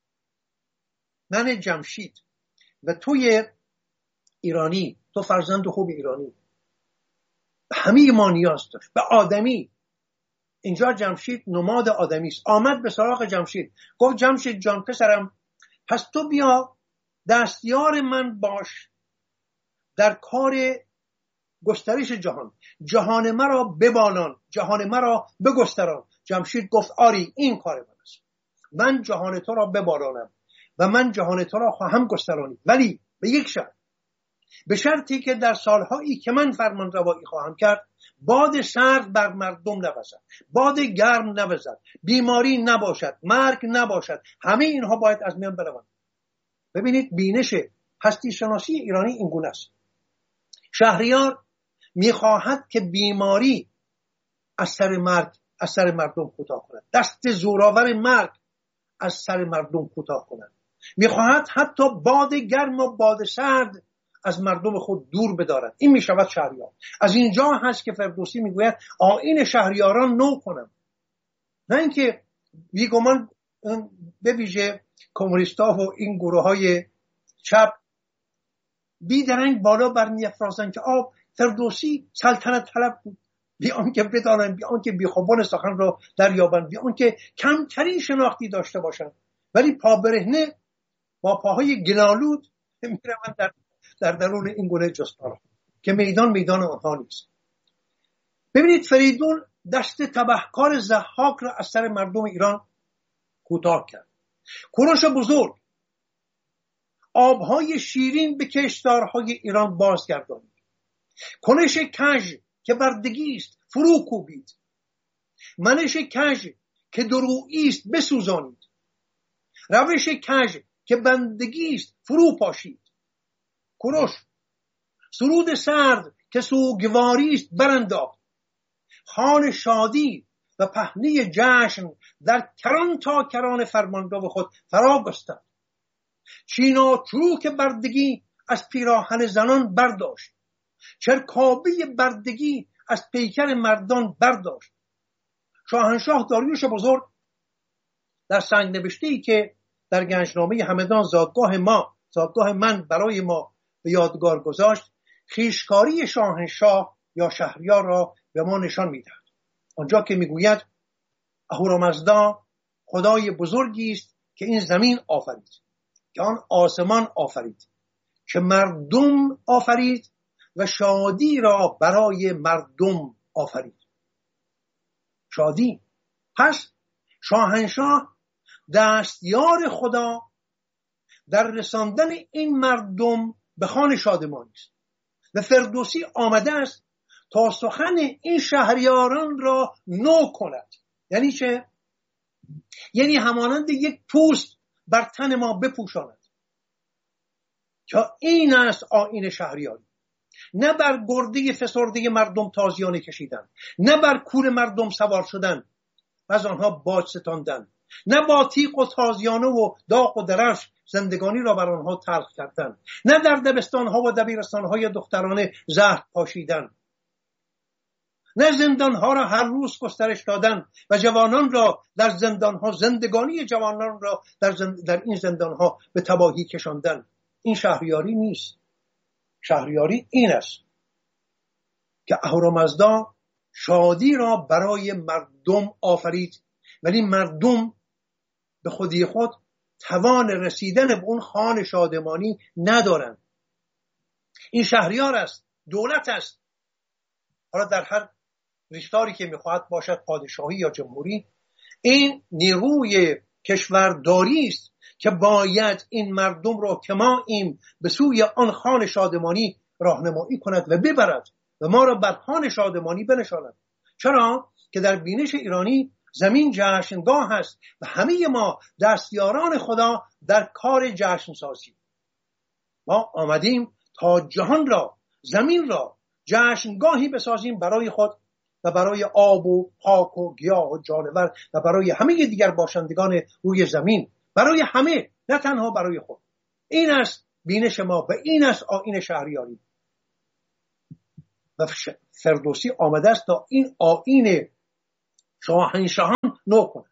جمشید و توی ایرانی، تو فرزند خوب ایرانی، همه ما نیاز داشت به آدمی. اینجا جمشید نماد آدمی است. آمد به سراغ جمشید، گفت جمشید جان پسرم، پس تو بیا دستیار من باش در کار گسترش جهان مرا ببالان، جهان مرا بگستران. جمشید گفت آری این کار من است، من جهان تو را ببالانم و من جهان تو را خواهم گسترانی، ولی به یک شرط، به شرطی که در سالهایی که من فرمان روایی خواهم کرد باد سرد بر مردم نوزد، باد گرم نوزد، بیماری نباشد، مرگ نباشد، همه اینها باید از میان بروند. ببینید بینش هستی شناسی ایرانی این گونه است. شهریار میخواهد که بیماری از سر مردم کوتاه کند، دست زورآور مرگ از سر مردم کوتاه کند. میخواهد حتی باد گرم و باد سرد از مردم خود دور بدارد. این میشود شهریار. از اینجا هست که فردوسی میگوید آیین شهریاران نو کنم، نه اینکه بیگمان به ویژه کمونیستا و این گروه های چپ بیدرنگ بالا برمیافرازند که فردوسی سلطنت طلب بود، بیان که بدانند، بیان که بیخوبان سخن را دریابند، بیان که کمترین شناختی داشته باشند، ولی پا برهنه با پاهای گلالود میروند در درون این گونه جستار که میدان آنها نیست. ببینید فریدون دست تبهکار ضحاک را از سر مردم ایران کوتاه کرد. کوروش بزرگ آبهای شیرین به کشتارهای ایران بازگردانید. کنش کژ که بردگی است فرو کوبید، منش کژ که درویی است بسوزانید، روش کژ که بندگی است فرو پاشید. کوروش سرود سرد که سوگواری است برانداخت، خوان شادی و پهنه جشن در کران تا کران فرمانرو خود فرا گسترد. چینا چروک بردگی از پیراهن زنان برداشت، چرکابه بردگی از پیکر مردان برداشت. شاهنشاه داریوش بزرگ در سنگ نوشته‌ای که در گنجنامه همدان زادگاه من برای ما به یادگار گذاشت، خویشکاری شاهنشاه یا شهریار را به ما نشان می‌دهد. آنجا که میگوید اهورامزدا خدای بزرگی است که این زمین آفرید، که آن آسمان آفرید، که مردم آفرید و شادی را برای مردم آفرید. شادی. پس شاهنشاه دستیار خدا در رساندن این مردم به خوان شادمانی است و فردوسی آمده است تا سخن این شهریاران را نو کند. یعنی چه؟ یعنی همانند یک پوست بر تن ما بپوشاند که این است آیین شهریاری. نه بر گرده فسرده مردم تازیانه کشیدن، نه بر کول مردم سوار شدن و از آنها باج ستاندن، نه با تیغ و تازیانه و داغ و درفش زندگانی را بر آنها تلخ کردن، نه در دبستانها و دبیرستانهای دخترانه زهر پاشیدن، نه زندانها را هر روز گسترش دادن و جوانان را در زندانها، زندگانی جوانان را در این زندانها به تباهی کشاندن. این شهریاری نیست. شهریاری این است که اهورامزدا شادی را برای مردم آفرید، ولی مردم به خودی خود توان رسیدن به اون خوان شادمانی ندارند. این شهریار است، دولت است. حالا در هر رشتاری که میخواهد باشد، پادشاهی یا جمهوری، این نیروی کشورداری است که باید این مردم را که ما ایم به سوی آن خوان شادمانی راهنمایی کند و ببرد و ما را بر خوان شادمانی بنشاند. چرا؟ که در بینش ایرانی زمین جشنگاه است و همه ما دستیاران خدا در کار جشن سازی. ما آمدیم تا جهان را، زمین را جشنگاهی بسازیم برای خود و برای آب و خاک و گیاه و جانور و برای همه دیگر باشندگان روی زمین، برای همه، نه تنها برای خود. این است بینش ما و این است آیین شهریاری. و فردوسی آمده است تا این آیین شاهنشاهان نو کند،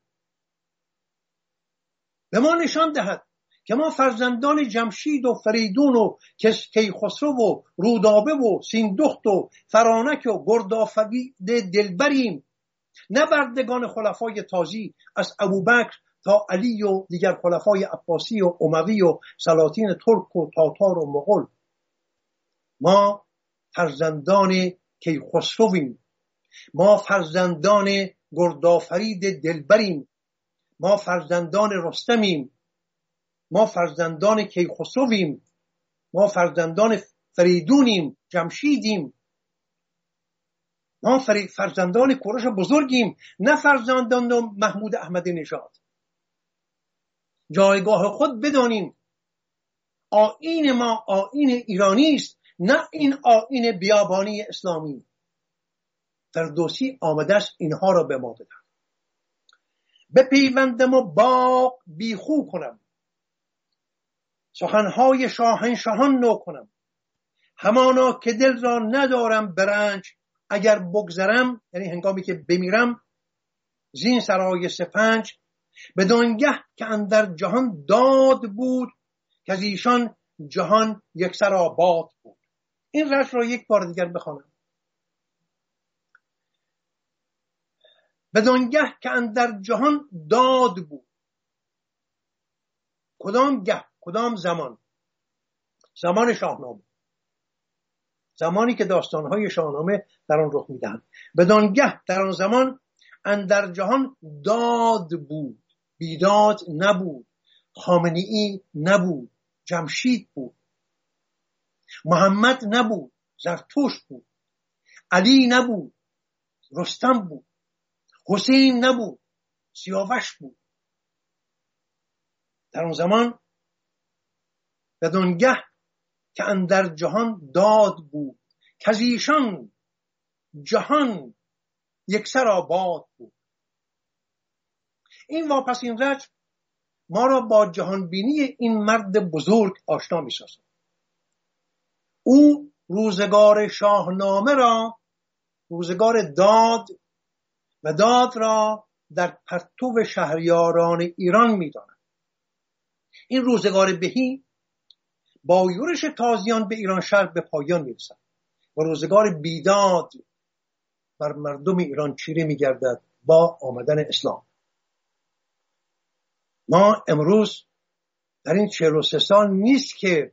به ما نشان دهد که ما فرزندان جمشید و فریدون و کیخسرو و رودابه و سیندخت و فرانک و گردآفرید دلبریم، نه بردگان خلفای تازی از ابوبکر تا علی و دیگر خلفای عباسی و اموی و سلاطین ترک و تاتار و مغول. ما فرزندان کیخسرویم، ما فرزندان گردآفرید دلبریم، ما فرزندان رستمیم، ما فرزندان کیخسرویم، ما فرزندان فریدونیم، جمشیدیم، ما فرزندان کوروش بزرگیم، نه فرزندان محمود احمدی نژاد. جایگاه خود بدانیم. آیین ما آیین ایرانی است، نه این آیین بیابانی اسلامی. فردوسی آمده است اینها را به ما بده. بپیوندم و باغ بیخو کنم، سخنهای شاهنشاهان نو کنم، همانا که دل را ندارم برنج، اگر بگذرم، یعنی هنگامی که بمیرم، زین سرای سپنج، بدانگه که اندر جهان داد بود، که از ایشان جهان یکسر آباد بود. این رش را یک بار دیگر بخوانم. بدانگه که اندر جهان داد بود. کدام گه، کدام زمان؟ زمان شاهنامه، زمانی که داستانهای شاهنامه در آن رخ میدهند. بدانگه در آن زمان اندر جهان داد بود، بیداد نبود، خامنه‌ای نبود، جمشید بود، محمد نبود، زرتشت بود، علی نبود، رستم بود، حسین نبود، سیاوش بود. در آن زمان بدانگه که اندر جهان داد بود، که از ایشان جهان یکسر آباد بود. این واپسین رجب ما را با جهان بینی این مرد بزرگ آشنا می سازد. او روزگار شاهنامه را روزگار داد و داد را در پرتو شهریاران ایران می داند. این روزگار بهی با یورش تازیان به ایران شهر به پایان می رسد و روزگار بیداد بر مردم ایران چیره می گردد با آمدن اسلام. ما امروز در این 43 سال نیست که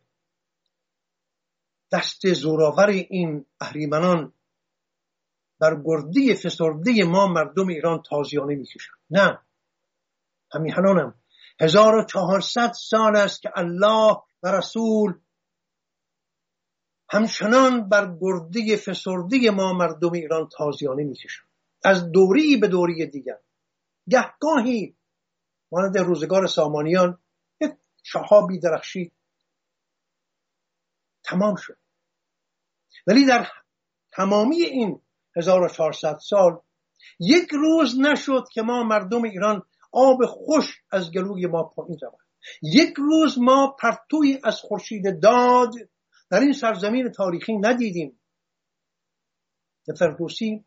دست زورآور این اهریمنان بر گرده فسرده ما مردم ایران تازیانه میکشند. نه، همیهنانم 1400 سال است که الله و رسول همچنان بر گرده فسرده ما مردم ایران تازیانه میکشند. از دوری به دوری دیگر، گهگاهی مانند روزگار سامانیان یک شهابی درخشید، تمام شد. ولی در تمامی این 1400 سال یک روز نشد که ما مردم ایران آب خوش از گلوی ما پایین رود. یک روز ما پرتویی از خورشید داد در این سرزمین تاریخی ندیدیم. که فردوسی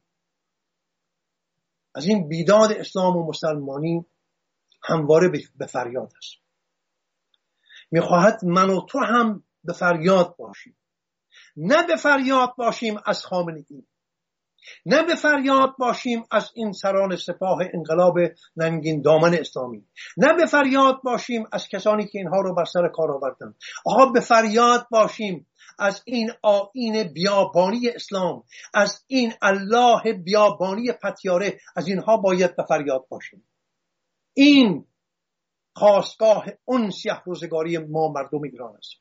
از این بیداد اسلام و مسلمانی همواره به فریاد است. میخواهد من و تو هم به فریاد باشیم. نه به فریاد باشیم از خامنه‌ای، نه به فریاد باشیم از این سران سپاه انقلاب ننگین دامن اسلامی، نه به فریاد باشیم از کسانی که اینها رو بر سر کار آوردن. آقا به فریاد باشیم از این آیین بیابانی اسلام، از این الله بیابانی پتیاره. از اینها باید به فریاد باشیم. این خاستگاه اون سیاه روزگاری ما مردم ایران است.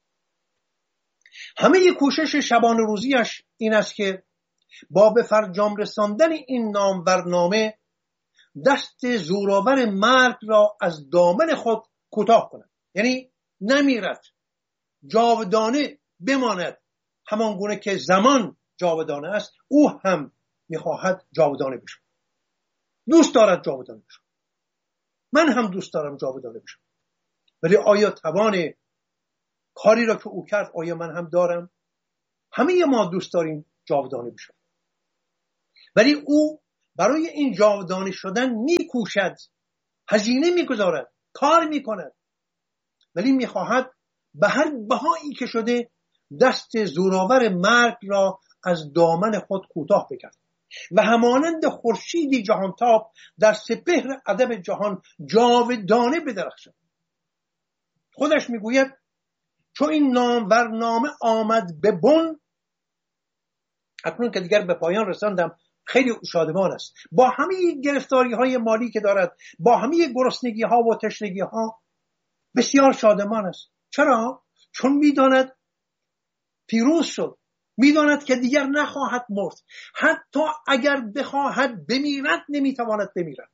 همه کوشش شبانه روزیش این است که با به فرجام رساندن این نامورنامه دست زورآور مرگ را از دامن خود کوتاه کند. یعنی نمیرد، جاودانه بماند. همان گونه که زمان جاودانه است، او هم میخواهد جاودانه بشه. دوست دارد جاودانه بشه. من هم دوست دارم جاودانه بشه. ولی آیا توان کاری را که او کرد آیا من هم دارم؟ همه ما دوست داریم جاودانه بشود. ولی او برای این جاودانه شدن میکوشد، هزینه میگذارد، کار میکند، ولی میخواهد به هر بهایی که شده دست زورآور مرگ را از دامن خود کوتاه بکرد و همانند خورشیدی جهانتاب در سپهر ادب جهان جاودانه بدرخشد. خودش میگوید چون این نامورنامه آمد به بن، اکنون که دیگر به پایان رساندم، خیلی شادمان است. با همه گرفتاری های مالی که دارد، با همه گرسنگی ها و تشنگی ها، بسیار شادمان است. چرا؟ چون میداند پیروز شد، میداند که دیگر نخواهد مرد. حتی اگر بخواهد بمیرد نمیتواند بمیرد.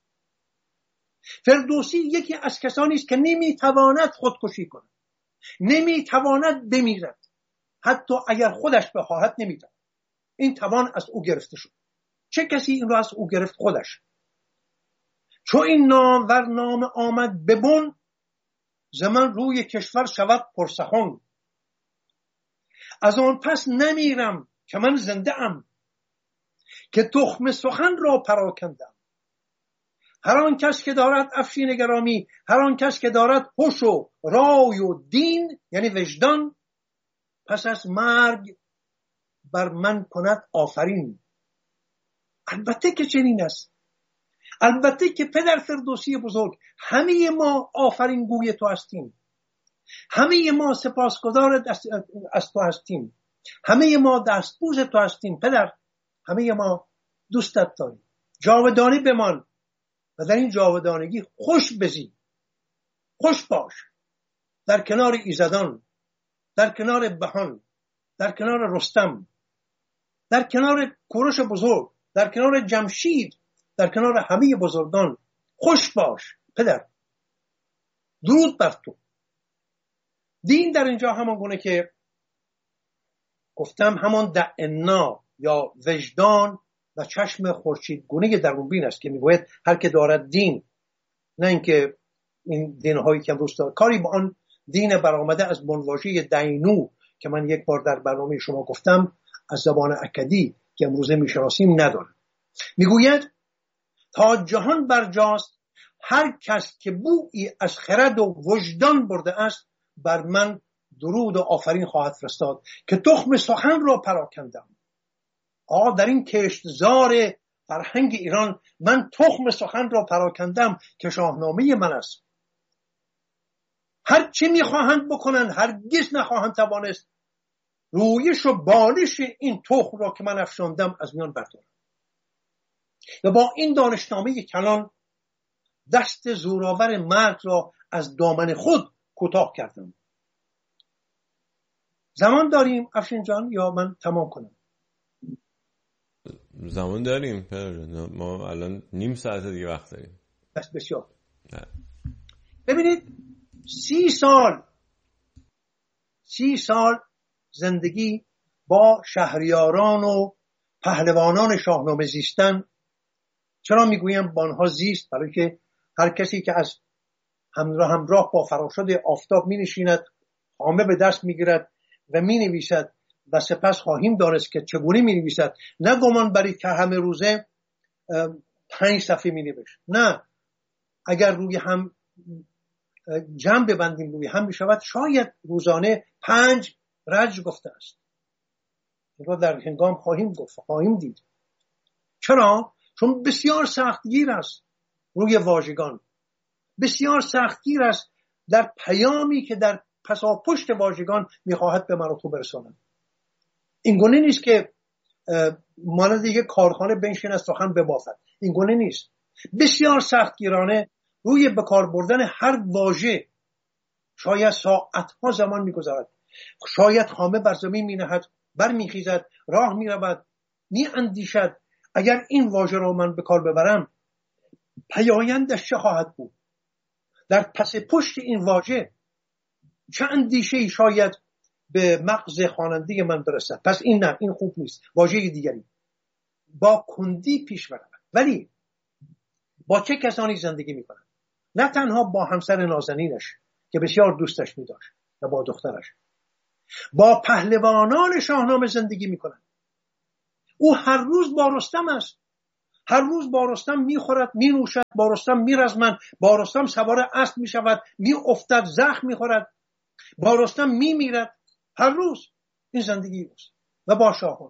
فردوسی یکی از کسانی است که نمیتواند خودکشی کند، نمیتواند بمیرد. حتی اگر خودش بخواهد نمیتواند. این توان از او گرفته شد. چه کسی این را از او گرفت؟ خودش. چون این نامورنامه آمد به بن، زمان روی کشور شود پرسخن. از آن پس نمیرم که من زنده ام، که تخم سخن را پراکندم. هر آن کس که دارد افشین گرامی، هر آن کس که دارد هوش و رای و دین، یعنی وجدان، پس از مرگ بر من کند آفرین. البته که چنین است. البته که پدر فردوسی بزرگ، همه ما آفرین گوی تو هستیم، همه ما سپاسگزار از تو هستیم، همه ما دستبوس تو هستیم پدر، همه ما دوستت داریم. جاودانه بمان و در این جاودانگی خوش بزی، خوش باش، در کنار ایزدان، در کنار بهان، در کنار رستم، در کنار کوروش بزرگ، در کنار جمشید، در کنار همه بزرگان خوش باش پدر. درود بر تو. دین در اینجا همان گونه که گفتم، همان دعنا یا وجدان و چشم خورشید گونه درونبین است که میگوید هر که دارد دین، نه اینکه این دین‌هایی که امروز دارد کاری با آن دین برآمده از واژه دینو که من یک بار در برنامه شما گفتم از زبان اکدی که امروزه میشناسیم ندارد. میگوید تا جهان برجاست هر کس که بویی از خرد و وجدان برده است، بر من درود و آفرین خواهد فرستاد که تخم سخن را پراکندم. در این کشتزار فرهنگ ایران من تخم سخن را پراکندم که شاهنامه من است. هر چی میخواهند بکنند هرگز نخواهند توانست رویش و بالش این تخم را که من افشاندم از میان بردارم. و با این دانشنامه کلان دست زورآور مرگ را از دامن خود کوتاه کردم. زمان داریم افشین جان یا من تمام کنم؟ زمان داریم ما الان نیم ساعت دیگه وقت داریم. بس بسیار. نه. ببینید 30 سال زندگی با شهریاران و پهلوانان شاهنامه زیستن. چرا میگویم با آنها زیست؟ برای که هر کسی که از همراه با فراشد آفتاب می نشیند، خامه به دست می گیرد و می نویسد و سپس خواهیم دانست که چگونه می نویسد. نه گمان بری که همه روزه 5 صفحه می نوشت. نه، اگر روی هم جمع ببندیم روی هم می شود شاید روزانه 5 رجل گفته است. این در هنگام خواهیم دید. چرا؟ چون بسیار سختگیر است روی واژگان، بسیار سختگیر است در پیامی که در پساپشت واژگان میخواهد به من و تو برساند. این گونه نیست که مانند یک کارخانه بنشیند سخن ببافد. این گونه نیست. بسیار سختگیرانه روی بکار بردن هر واژه شاید ساعتها زمان میگذارد. شاید خامه بر زمین مینهد، بر میخیزد، راه میرود، میاندیشد اگر این واژه را من به کار ببرم پیایندش چه خواهد بود؟ در پس پشت این واژه چه اندیشه‌ای شاید به مغز خواننده من برسد؟ پس این نه، این خوب نیست. واژه دیگری با کندی پیش برود. ولی با چه کسانی زندگی میکنند؟ نه تنها با همسر نازنینش که بسیار دوستش می‌داشت و با دخترش، با پهلوانان شاهنامه زندگی میکنند. او هر روز با رستم است، هر روز با رستم میخورد مینوشد، با رستم میرزمد، با رستم سوار اسب میشود، میافتد زخم میخورد، با رستم میمیرد. هر روز این زندگی است. و با شاهان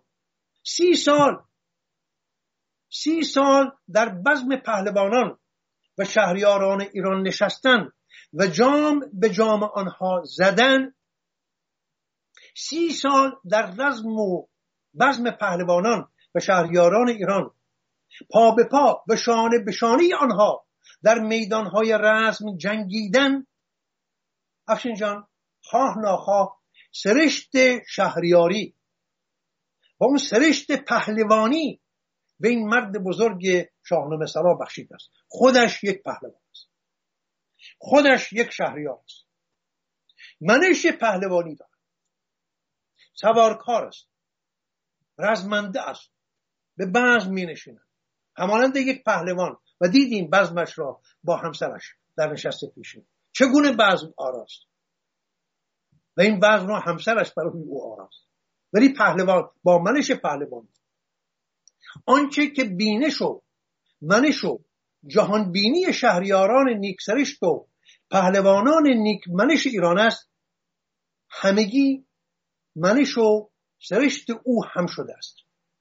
30 سال در بزم پهلوانان و شهریاران ایران نشستن و جام به جام آنها زدن. 30 سال در رزم و بزم پهلوانان و شهریاران ایران پا به پا و شانه به شانه آنها در میدانهای رزم جنگیدن. افشین جان خواه ناخواه سرشت شهریاری و اون سرشت پهلوانی به این مرد بزرگ شاهنامه سرا بخشیده است. خودش یک پهلوان است، خودش یک شهریار است، منش پهلوانی دارد، سوارکار است، رزمنده است، به بزم می نشیند همانند یک پهلوان. و دیدیم بزمش را با همسرش در نشست پیشین چگونه بزم آراست و این بزم را همسرش برای او آراست. ولی پهلوان با منش پهلوانی، آنچه که بینش و منش و جهان بینی شهریاران نیکسرشت و پهلوانان نیک منش ایران است، همگی منش و سرشت او هم شده است.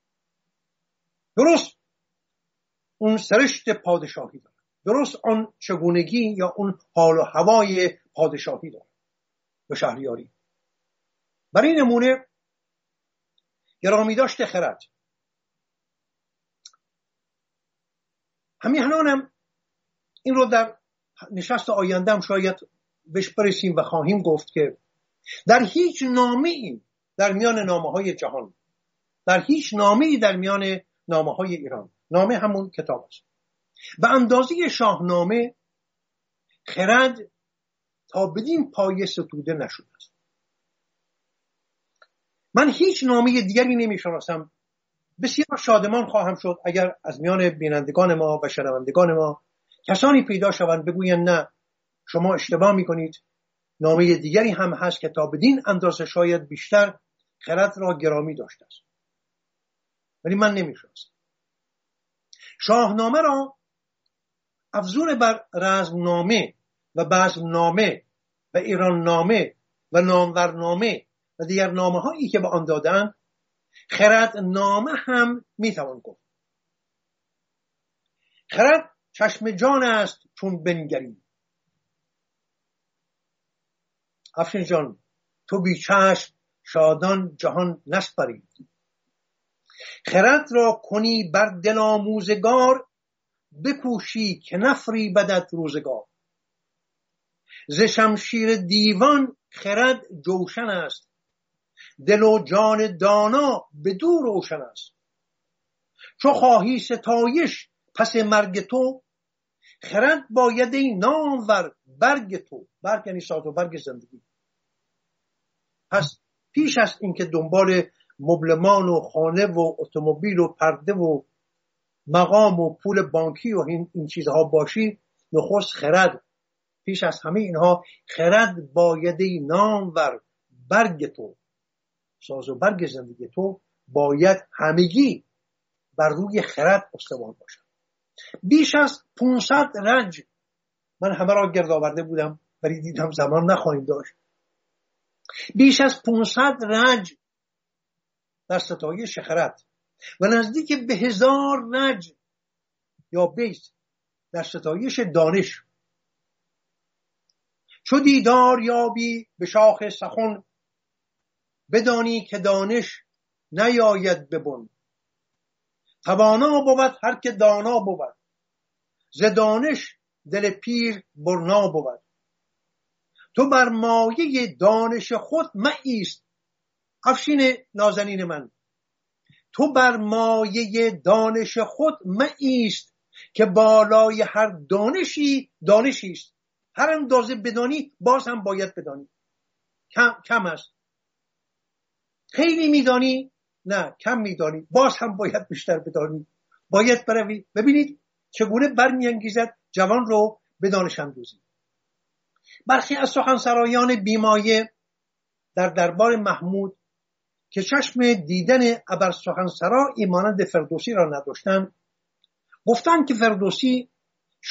درست اون سرشت پادشاهی دارد، درست آن چگونگی یا اون حال و هوای پادشاهی دارد و شهریاری. برای نمونه گرامی داشته خرد، همیهنانم این رو در نشست آینده هم شاید بهش برسیم و خواهیم گفت که در هیچ نامه‌ای در میان نامه‌های جهان، در هیچ نامه‌ای در میان نامه‌های ایران، نامه همون کتاب است، به اندازه شاهنامه خرد تا بدین پایه ستوده نشده است. من هیچ نامه دیگری نمی‌شناسم. بسیار شادمان خواهم شد اگر از میان بینندگان ما و شنوندگان ما کسانی پیدا شوند بگویند نه شما اشتباه میکنید، نامه دیگری هم هست که تا بدین اندازه شاید بیشتر خرد را گرامی داشته است. ولی من نمیشناسم. شاهنامه را افزون بر رزمنامه و بزمنامه و ایران نامه و نامورنامه و دیگر نامه هایی که به آن دادن، خرد نامه هم میتوان گفت. خرد چشم جان است چون بنگری. افشین جان تو بی چشم شادان جهان نسپری. خرد را کنی بر دل آموزگار، بکوشی که نفری بدت روزگار. ز شمشیر دیوان خرد جوشن است، دل و جان دانا بدو روشن است. چو خواهی ستایش پس مرگ تو، خرد باید ای نامور برگ تو. برگ یعنی ساز و برگ زندگی. پس پیش از اینکه دنبال مبلمان و خانه و اتومبیل و پرده و مقام و پول بانکی و این چیزها باشی، نخست خرد، پیش از همه اینها خرد باید ای نامور برگ تو. ساز و برگ زندگی تو باید همگی بر روی خرد استوار باشد. بیش از 500 رنج من همه را گرد آورده بودم ولی دیدم زمان نخواهیم داشت. بیش از 500 رنج در ستایش خرد و نزدیک به 1000 رنج یا بیت در ستایش دانش. چو دیدار یابی به شاخ سخن، بدانی که دانش نیاید ببن. توانا بود هر که دانا بود، ز دانش دل پیر برنا بود. تو بر مایه دانش خود مایست. افشین نازنین من، تو بر مایه دانش خود مایست، که بالای هر دانشی دانشی است. هر اندازه بدانی باز هم باید بدانی. کم است. خیلی میدانی؟ نه کم میدانی، باز هم باید بیشتر بدانی. باید بروی. ببینید چگونه برمیانگیزد جوان رو به دانش اندوزی. برخی از سخنسرایان بیمایه در دربار محمود که چشم دیدن ابر سخنسرایی مانند فردوسی را نداشتند، گفتند که فردوسی